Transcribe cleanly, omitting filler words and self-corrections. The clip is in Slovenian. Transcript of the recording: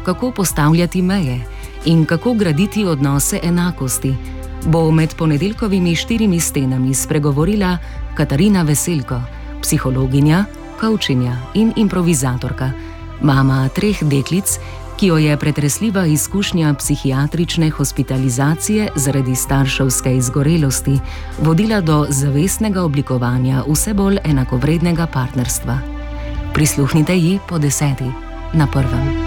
kako postavljati meje in kako graditi odnose enakosti, bo med ponedeljkovimi 4 stenami spregovorila Katarina Veselko, psihologinja, kovčinja in improvizatorka, mama 3 deklic, ki jo je pretresljiva izkušnja psihiatrične hospitalizacije zaradi starševske izgorelosti vodila do zavestnega oblikovanja vse bolj enakovrednega partnerstva. Prisluhnite ji po 10. na Prvem.